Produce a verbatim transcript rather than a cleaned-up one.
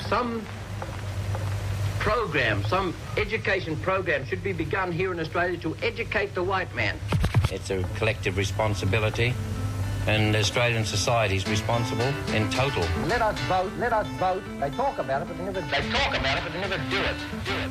some program, some education program should be begun here in Australia to educate the white man. It's a collective responsibility, and Australian society is responsible in total. Let us vote, let us vote. They talk about it, but they never, they talk about it, but they never do it. Do it.